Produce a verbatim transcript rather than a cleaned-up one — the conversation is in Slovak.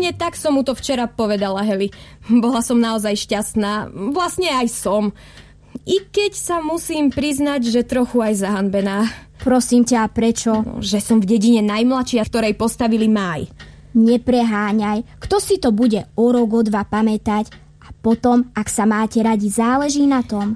Presne tak som mu to včera povedala, Heli. Bola som naozaj šťastná. Vlastne aj som. I keď sa musím priznať, že trochu aj zahanbená. Prosím ťa, prečo? No, že som v dedine najmladšia, v ktorej postavili máj. Nepreháňaj. Kto si to bude o rok, o dva pamätať? A potom, ak sa máte radi, záleží na tom.